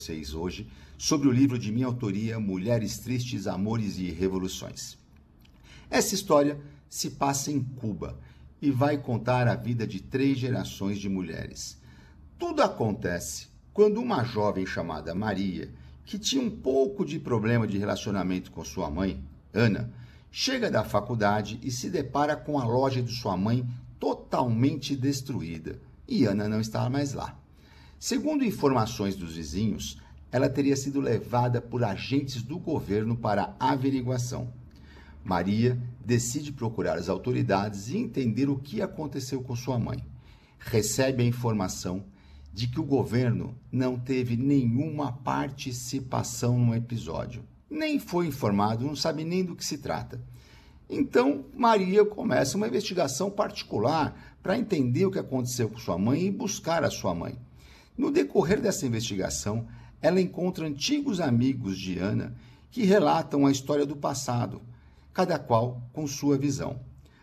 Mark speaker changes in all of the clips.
Speaker 1: vocês hoje sobre o livro de minha autoria, Mulheres Tristes, Amores e Revoluções. Essa história se passa em Cuba e vai contar a vida de 3 gerações de mulheres. Tudo acontece quando uma jovem chamada Maria, que tinha um pouco de problema de relacionamento com sua mãe, Ana, chega da faculdade e se depara com a loja de sua mãe totalmente destruída, e Ana não está mais lá. Segundo informações dos vizinhos, ela teria sido levada por agentes do governo para averiguação. Maria decide procurar as autoridades e entender o que aconteceu com sua mãe. Recebe a informação de que o governo não teve nenhuma participação no episódio. Nem foi informado, não sabe nem do que se trata. Então, Maria começa uma investigação particular para entender o que aconteceu com sua mãe e buscar a sua mãe. No decorrer dessa investigação, ela encontra antigos amigos de Ana que relatam a história do passado, cada qual com sua visão.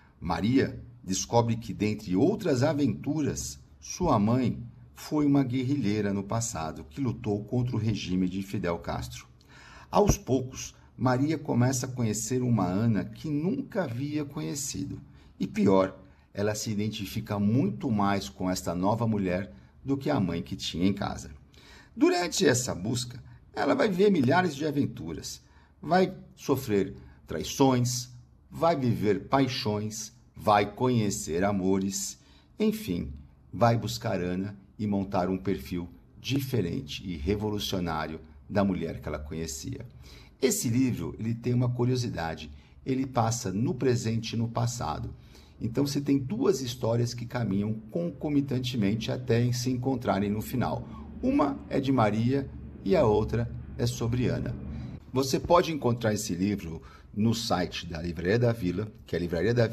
Speaker 1: Maria descobre que, dentre outras aventuras, sua mãe foi uma guerrilheira no passado que lutou contra o regime de Fidel Castro. Aos poucos, Maria começa a conhecer uma Ana que nunca havia conhecido. E pior, ela se identifica muito mais com esta nova mulher do que a mãe que tinha em casa. Durante essa busca, ela vai viver milhares de aventuras, vai sofrer traições, vai viver paixões, vai conhecer amores, enfim, vai buscar Ana e montar um perfil diferente e revolucionário da mulher que ela conhecia. Esse livro, ele tem uma curiosidade, ele passa no presente e no passado. Então você tem 2 histórias que caminham concomitantemente até se encontrarem no final. Uma é de Maria e a outra é sobre Ana. Você pode encontrar esse livro no site da Livraria da Vila, que é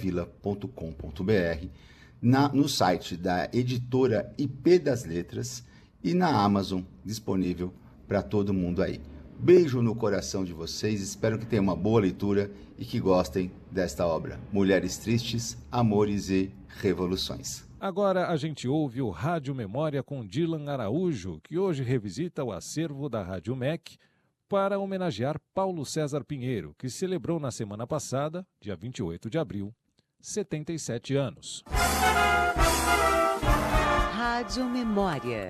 Speaker 1: livrariadavila.com.br, no site da editora IP das Letras e na Amazon, disponível para todo mundo aí. Beijo no coração de vocês, espero que tenham uma boa leitura e que gostem desta obra. Mulheres Tristes, Amores e Revoluções.
Speaker 2: Agora a gente ouve o Rádio Memória com Dylan Araújo, que hoje revisita o acervo da Rádio MEC para homenagear Paulo César Pinheiro, que celebrou na semana passada, dia 28 de abril, 77 anos.
Speaker 3: Rádio Memória.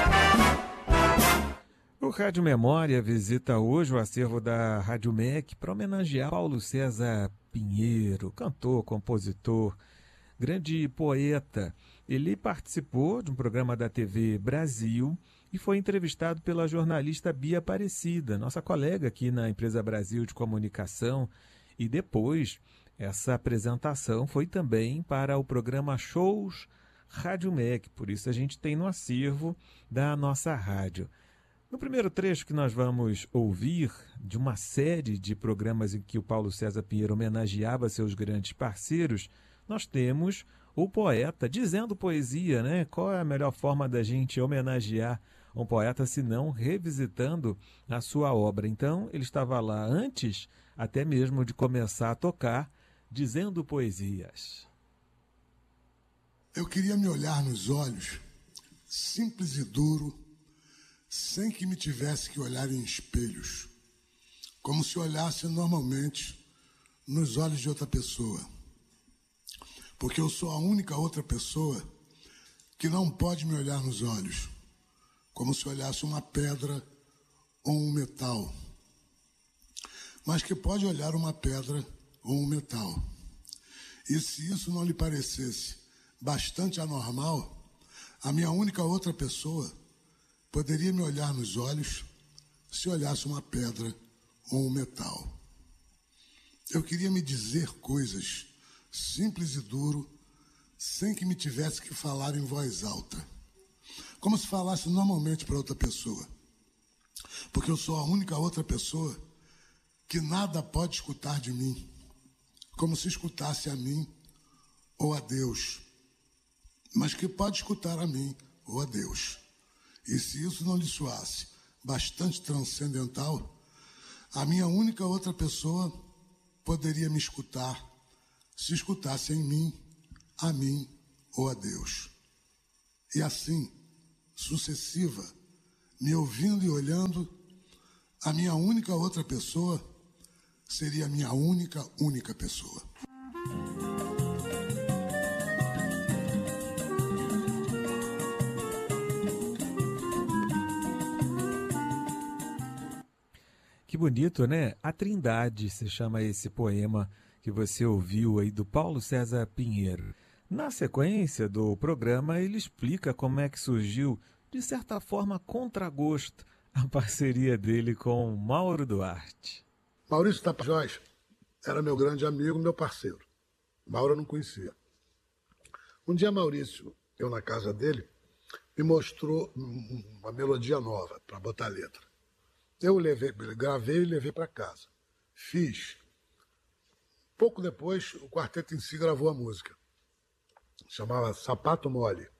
Speaker 4: O Rádio Memória visita hoje o acervo da Rádio MEC para homenagear Paulo César Pinheiro, cantor, compositor, grande poeta. Ele participou de um programa da TV Brasil e foi entrevistado pela jornalista Bia Aparecida, nossa colega aqui na Empresa Brasil de Comunicação. E depois, essa apresentação foi também para o programa Shows Rádio MEC, por isso a gente tem no acervo da nossa rádio. No primeiro trecho que nós vamos ouvir de uma série de programas em que o Paulo César Pinheiro homenageava seus grandes parceiros, nós temos o poeta dizendo poesia, né? Qual é a melhor forma da gente homenagear um poeta se não revisitando a sua obra? Então, ele estava lá antes até mesmo de começar a tocar, dizendo poesias.
Speaker 5: Eu queria me olhar nos olhos, simples e duro, sem que me tivesse que olhar em espelhos, como se olhasse normalmente nos olhos de outra pessoa. Porque eu sou a única outra pessoa que não pode me olhar nos olhos, como se olhasse uma pedra ou um metal, mas que pode olhar uma pedra ou um metal. E se isso não lhe parecesse bastante anormal, a minha única outra pessoa poderia me olhar nos olhos se olhasse uma pedra ou um metal. Eu queria me dizer coisas simples e duro, sem que me tivesse que falar em voz alta, como se falasse normalmente para outra pessoa, porque eu sou a única outra pessoa que nada pode escutar de mim, como se escutasse a mim ou a Deus, mas que pode escutar a mim ou a Deus. E se isso não lhe soasse bastante transcendental, a minha única outra pessoa poderia me escutar se escutasse em mim, a mim ou a Deus. E assim, sucessiva, me ouvindo e olhando, a minha única outra pessoa seria a minha única pessoa.
Speaker 4: Que bonito, né? A Trindade se chama esse poema que você ouviu aí do Paulo César Pinheiro. Na sequência do programa, ele explica como é que surgiu, de certa forma, a contragosto, a parceria dele com Mauro Duarte.
Speaker 5: Maurício Tapajós era meu grande amigo, meu parceiro. Mauro eu não conhecia. Um dia, Maurício, eu na casa dele, me mostrou uma melodia nova para botar letra. Eu gravei e levei para casa. Fiz. Pouco depois, o Quarteto em Si gravou a música. Chamava Sapato Mole.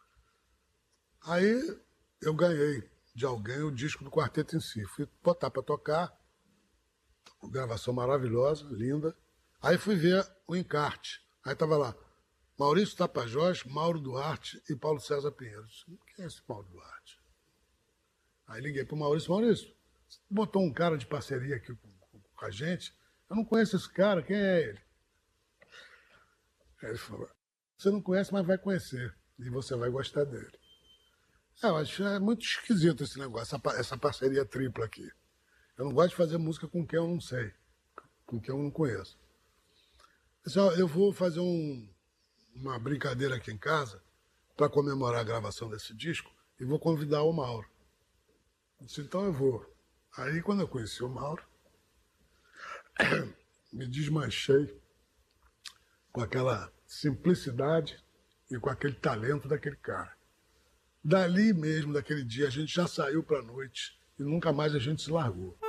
Speaker 5: Aí eu ganhei de alguém o disco do Quarteto em Si. Fui botar para tocar. Gravação maravilhosa, linda. Aí fui ver o encarte. Aí estava lá, Maurício Tapajós, Mauro Duarte e Paulo César Pinheiro. Quem é esse Mauro Duarte? Aí liguei para o Maurício. Maurício, você botou um cara de parceria aqui com a gente? Eu não conheço esse cara, quem é ele? Aí ele falou, você não conhece, mas vai conhecer. E você vai gostar dele. Eu acho muito esquisito esse negócio, essa parceria tripla aqui. Eu não gosto de fazer música com quem eu não sei, com quem eu não conheço. Pessoal, eu vou fazer uma brincadeira aqui em casa para comemorar a gravação desse disco e vou convidar o Mauro. Eu disse, então eu vou. Aí, quando eu conheci o Mauro, me desmanchei com aquela simplicidade e com aquele talento daquele cara. Dali mesmo, daquele dia, a gente já saiu para a noite e nunca mais a gente se largou.